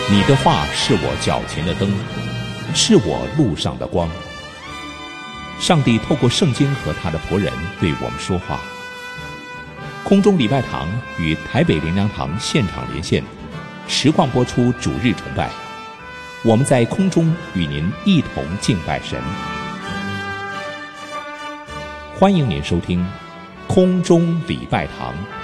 你的话是我脚前的灯，是我路上的光。上帝透过圣经和他的仆人对我们说话。空中礼拜堂与台北灵粮堂现场连线，实况播出主日崇拜。我们在空中与您一同敬拜神。欢迎您收听空中礼拜堂。